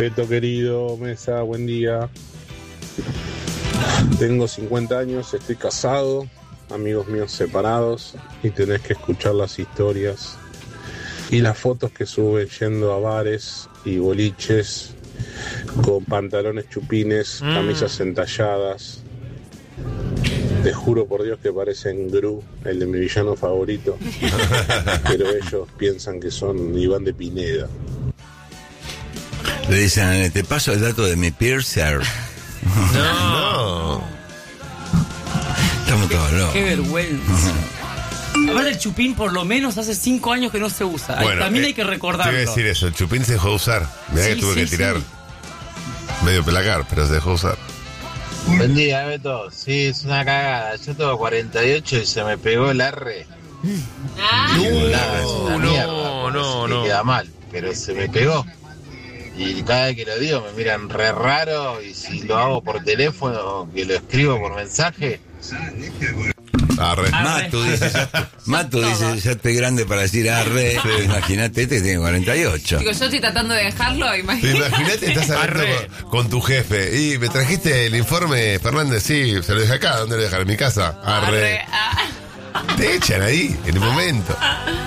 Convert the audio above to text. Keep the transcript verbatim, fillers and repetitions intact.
Beto querido, Mesa, buen día. Tengo cincuenta años, estoy casado, amigos míos separados y tenés que escuchar las historias y las fotos que suben yendo a bares y boliches con pantalones chupines, Mm. camisas entalladas. Te juro por Dios que parecen Gru, el de mi villano favorito, pero ellos piensan que son Iván de Pineda. Le dicen, te paso el dato de mi piercer. No. Estamos todos locos. Qué vergüenza. Aparte el chupín por lo menos hace cinco años que no se usa. Ay, Bueno, también eh, hay que Te recordarlo. voy a decir eso, el chupín se dejó de usar. Mirá Sí, que tuve sí, que tirar sí. medio pelacar, pero se dejó de usar. Buen día, Beto. Sí, es una cagada. Yo tengo cuarenta y ocho y se me pegó el R. No, Nada, es una no, mierda, no, porque no. queda mal, pero se me pegó. Y cada vez que lo digo me miran re raro y si lo hago por teléfono, que lo escribo por mensaje. Arre. Matu dice, ya, Matu dice, ya estoy grande para decir arre. Imagínate, este tiene cuarenta y ocho. Digo, yo estoy tratando de dejarlo, imagínate. Imagínate, estás hablando Arre. con, con tu jefe. Y me trajiste el informe, Fernández. Sí, se lo dejé acá. ¿Dónde lo dejar? En mi casa. Arre. Arre, ah. Te echan ahí, en el momento.